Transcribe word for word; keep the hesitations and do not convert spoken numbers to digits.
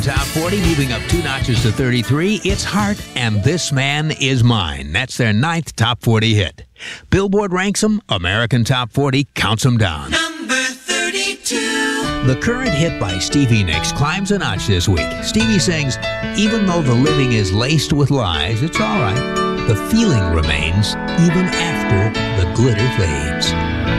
Top forty, moving up two notches to thirty-three. It's Heart and This Man Is Mine. That's their ninth top forty hit. Billboard ranks them. American Top forty counts them down. Number thirty-two. The current hit by Stevie Nicks climbs a notch this week. Stevie sings, "Even though the living is laced with lies, it's all right. The feeling remains even after the glitter fades."